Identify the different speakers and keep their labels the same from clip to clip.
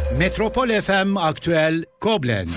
Speaker 1: Metropol FM Aktüel Koblenz.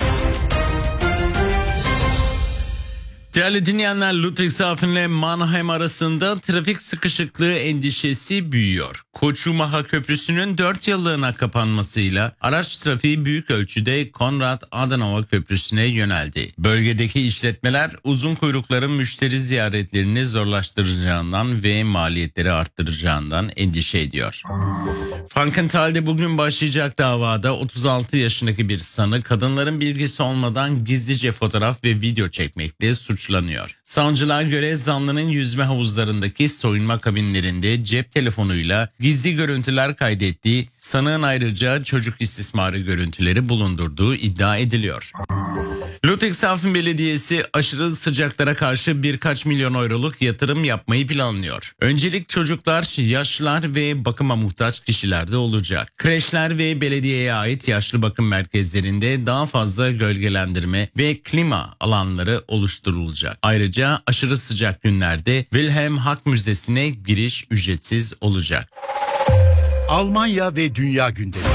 Speaker 2: Değerli dinleyenler, Ludwigshafen ile Mannheim arasında trafik sıkışıklığı endişesi büyüyor. Koçumaha Köprüsü'nün 4 yıllığına kapanmasıyla araç trafiği büyük ölçüde Konrad Adenauer Köprüsü'ne yöneldi. Bölgedeki işletmeler uzun kuyrukların müşteri ziyaretlerini zorlaştıracağından ve maliyetleri arttıracağından endişe ediyor. Frankenthal'de bugün başlayacak davada 36 yaşındaki bir sanık kadınların bilgisi olmadan gizlice fotoğraf ve video çekmekle suçlanıyor. Savcılığa göre zanlının yüzme havuzlarındaki soyunma kabinlerinde cep telefonuyla gizli görüntüler kaydettiği, sanığın ayrıca çocuk istismarı görüntüleri bulundurduğu iddia ediliyor. Ludwigshafen Belediyesi aşırı sıcaklara karşı birkaç milyon euroluk yatırım yapmayı planlıyor. Öncelik çocuklar, yaşlılar ve bakıma muhtaç kişilerde olacak. Kreşler ve belediyeye ait yaşlı bakım merkezlerinde daha fazla gölgelendirme ve klima alanları oluşturulacak. Ayrıca aşırı sıcak günlerde Wilhelm Hack Müzesi'ne giriş ücretsiz olacak.
Speaker 1: Almanya ve Dünya gündemi.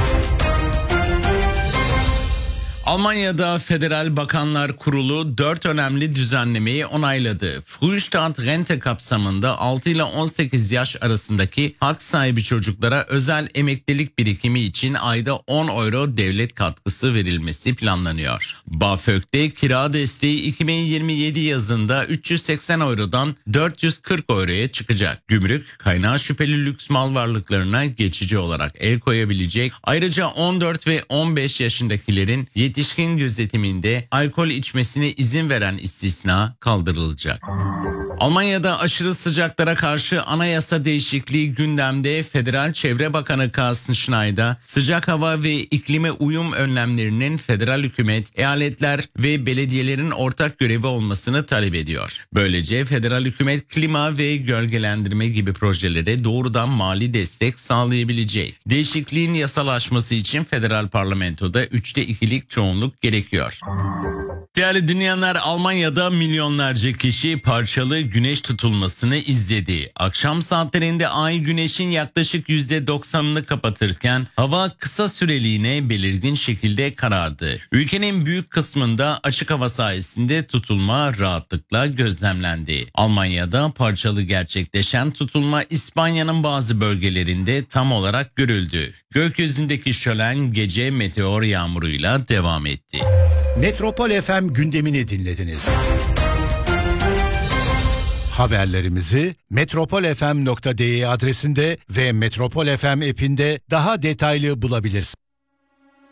Speaker 2: Almanya'da Federal Bakanlar Kurulu 4 önemli düzenlemeyi onayladı. Frühstart Rente kapsamında 6 ile 18 yaş arasındaki hak sahibi çocuklara özel emeklilik birikimi için ayda 10 euro devlet katkısı verilmesi planlanıyor. BAföG'de kira desteği 2027 yazında 380 eurodan 440 euroya çıkacak. Gümrük, kaynağı şüpheli lüks mal varlıklarına geçici olarak el koyabilecek. Ayrıca 14 ve 15 yaşındakilerin yetişkin gözetiminde alkol içmesine izin veren istisna kaldırılacak. Almanya'da aşırı sıcaklara karşı anayasa değişikliği gündemde. Federal Çevre Bakanı Carsten Schneider, sıcak hava ve iklime uyum önlemlerinin federal hükümet, eyaletler ve belediyelerin ortak görevi olmasını talep ediyor. Böylece federal hükümet klima ve gölgelendirme gibi projelere doğrudan mali destek sağlayabilecek. Değişikliğin yasalaşması için federal parlamentoda 3'te 2'lik çoğunluk gerekiyor. Değerli dinleyenler, Almanya'da milyonlarca kişi parçalı güneş tutulmasını izledi. Akşam saatlerinde ay güneşin yaklaşık %90'ını kapatırken hava kısa süreliğine belirgin şekilde karardı. Ülkenin büyük kısmında açık hava sayesinde tutulma rahatlıkla gözlemlendi. Almanya'da parçalı gerçekleşen tutulma İspanya'nın bazı bölgelerinde tam olarak görüldü. Gökyüzündeki şölen gece meteor yağmuruyla devam etti.
Speaker 1: Metropol FM gündemini dinlediniz. Haberlerimizi metropolfm.de adresinde ve Metropol FM app'inde daha detaylı bulabilirsiniz.